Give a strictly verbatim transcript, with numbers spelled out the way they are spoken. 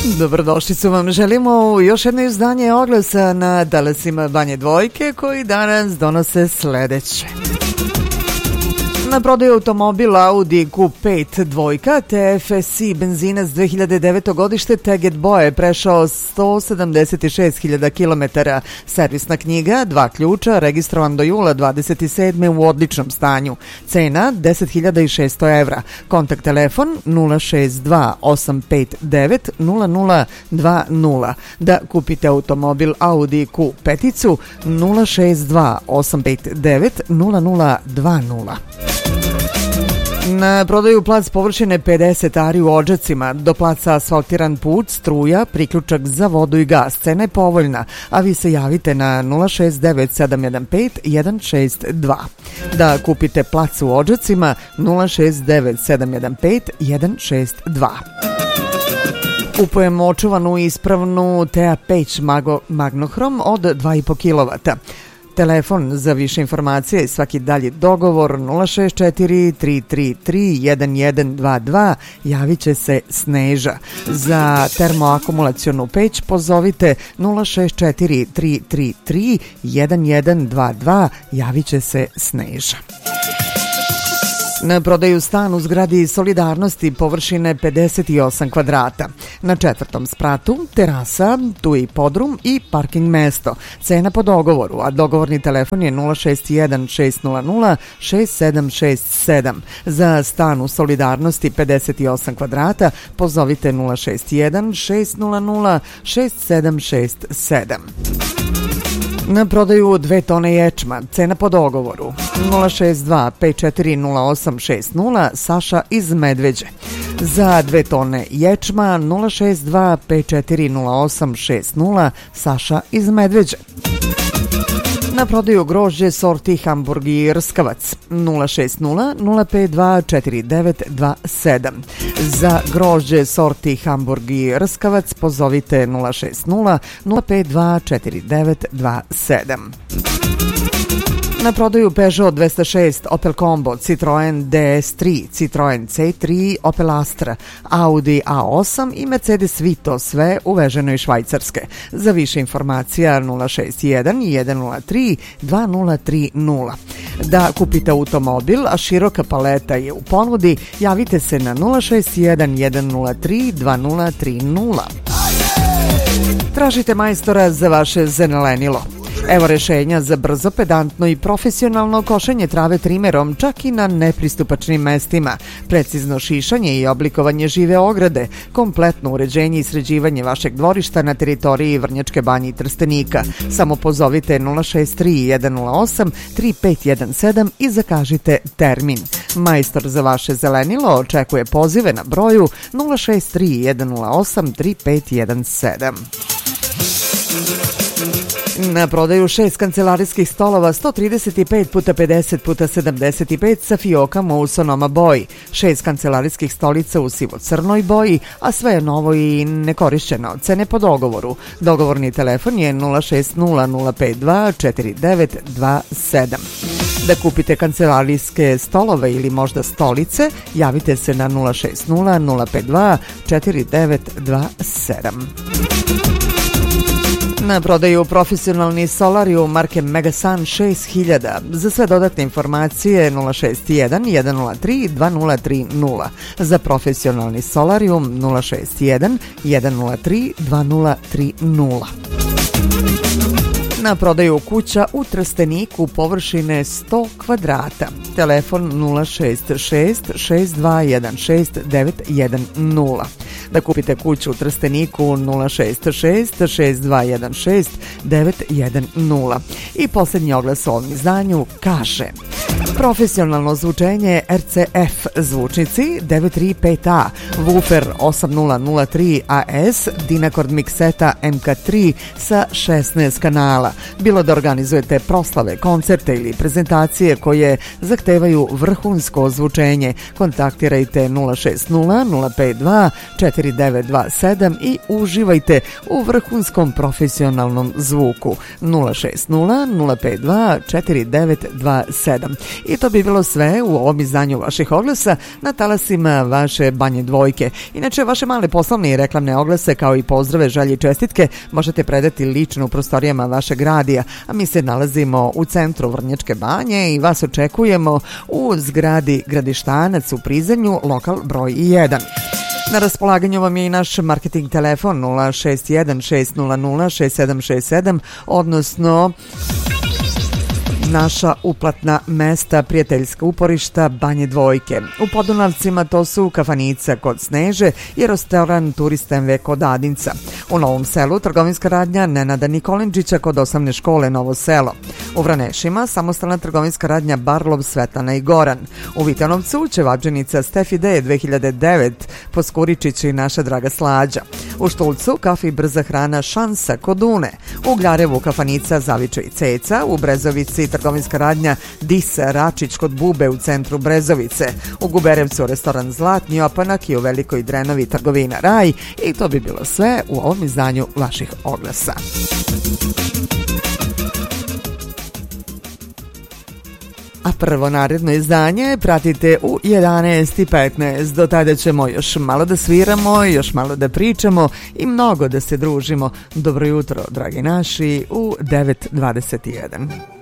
Dobrodošlicu vam želimo u još jedno izdanje Oglasa na talasima Banje Dvojke, koji danas donose sledeće. Na prodaju automobil Audi Q pet dvojka T F S I benzinac dve hiljade deveto godište Teget boje prešao sto sedamdeset šest hiljada kilometara. Servisna knjiga, dva ključa, registrovan do jula dvadeset sedme u odličnom stanju. Cena deset hiljada šesto evra. Kontakt telefon nula šest dva osam pet devet nula nula dva nula. Da kupite automobil Audi Q pet nula šest dva osam pet devet nula nula dva nula. Na prodaju plac površine pedeset ari u Odžacima, do placa asfaltiran put, struja, priključak za vodu i gas. Cena je povoljna, a vi se javite na nula šest devet sedam jedan pet jedan šest dva. Da kupite plac u Odžacima nula šest devet sedam jedan pet jedan šest dva. Kupujemo očuvanu i ispravnu T A Peć Magnohrom od dva i po kilovata. Telefon za više informacije i svaki dalji dogovor nula šest četiri tri tri tri jedan jedan dva dva, javit će se Sneža. Za termoakumulacionu peć pozovite nula šest četiri tri tri tri jedan jedan dva dva, javit će se Sneža. Na prodaju stan u zgradi Solidarnosti površine pedeset osam kvadrata. Na četvrtom spratu terasa, tu i podrum i parking mesto. Cena po dogovoru, a dogovorni telefon je nula šest jedan šest nula nula šest sedam šest sedam. Za stan u Solidarnosti pedeset osam kvadrata pozovite nula šest jedan šest nula nula šest sedam šest sedam. Na prodaju dve tone ječma, cena po dogovoru nula šest dva pet četiri nula osam šest nula, Saša iz Medveđe. Za dve tone ječma nula šest dva pet četiri nula osam šest nula, Saša iz Medveđe. Na prodaju grožđe sorti Hamburg i Rskavac nula šest nula nula pet dva četiri devet dva sedam. Za grožđe sorti Hamburg i Rskavac pozovite nula šest nula nula pet dva četiri devet dva sedam. Na prodaju Peugeot dvesta šest, Opel Combo, Citroen D S tri, Citroen C tri, Opel Astra, Audi A osam i Mercedes Vito, sve uveženo iz Švajcarske. Za više informacija nula šest jedan jedan nula tri dva nula tri nula. Da kupite automobil, a široka paleta je u ponudi, javite se na nula šest jedan jedan nula tri dva nula tri nula. Tražite majstora za vaše zelenilo. Evo rešenja za brzo, pedantno i profesionalno košenje trave trimerom, čak i na nepristupačnim mestima, precizno šišanje i oblikovanje žive ograde, kompletno uređenje i sređivanje vašeg dvorišta na teritoriji Vrnjačke Banje i Trstenika. Samo pozovite nula šest tri jedan nula osam tri pet jedan sedam i zakažite termin. Majstor za vaše zelenilo očekuje pozive na broju nula šest tri jedan nula osam tri pet jedan sedam. Na prodaju šest kancelarijskih stolova sto trideset pet puta pedeset puta sedamdeset pet sa fiokama u Sonoma boji, šest kancelarijskih stolica u sivo-crnoj boji, a sve je novo i nekorišćeno. Cene po dogovoru. Dogovorni telefon je nula šest nula nula pet dva četiri devet dva sedam. Da kupite kancelarijske stolove ili možda stolice, javite se na nula šest nula nula pet dva četiri devet dva sedam. Na prodaju profesionalni solarium marke Megasun šest hiljada. Za sve dodatne informacije nula šest jedan jedan nula tri dva nula tri nula. Za profesionalni solarium nula šest jedan jedan nula tri dva nula tri nula. Na prodaju kuća u Trsteniku površine sto kvadrata. Telefon nula šest šest šest dva jedan šest devet jedan nula. Da kupite kuću u Trsteniku nula šest šest šest dva jedan šest devet jedan nula. I posljednji oglas u ovom izdanju kaže: profesionalno zvučenje R C F zvučnici devet tri pet A, woofer osam nula nula tri A S, Dynacord mikseta M K tri sa šesnaest kanala. Bilo da organizujete proslave, koncerte ili prezentacije koje zahtevaju vrhunsko zvučenje, kontaktirajte nula šest nula nula pet dva četiri devet dva sedam i uživajte u vrhunskom profesionalnom zvuku. Nula šest nula nula pet dva četiri devet dva sedam. I to bi bilo sve u ovom izdanju vaših oglasa na talasima vaše Banje Dvojke. Inače, vaše male poslovne i reklamne oglase kao i pozdrave, želje i čestitke možete predati lično u prostorijama vašeg radija, a mi se nalazimo u centru Vrnjačke Banje i vas očekujemo u zgradi Gradištanac u Prizrenju, lokal broj jedan. Na raspolaganju vam je i naš marketing telefon nula šest jedan šest nula nula šest sedam šest sedam, odnosno naša uplatna mesta prijateljska uporišta Banje Dvojke. U Podunavcima to su Kafanica kod Sneže i restoran Turista em ve kod Adinca. U Novom Selu trgovinska radnja Nenada Nikolinčića kod osnovne škole Novo Selo. U Vranešima samostalna trgovinska radnja Barlov, Svetlana i Goran. U Vitanovcu ćevabdženica Stefide dve hiljade devet, Poskuričić i naša draga Slađa. U Štulcu kafe i brza hrana Šansa kod Une. U Gljarevu kafanica Zaviča i Ceca. U Brezovici trgovinska radnja Dis Račić kod Bube u centru Brezovice. U Guberevcu restoran Zlatni opanak i u Velikoj Drenovi trgovina Raj. I to bi bilo sve u ovom izdanju vaših oglasa. A prvo naredno izdanje pratite u jedanaest i petnaest. Do tada ćemo još malo da sviramo, još malo da pričamo i mnogo da se družimo. Dobro jutro, dragi naši, u devet dvadeset jedan.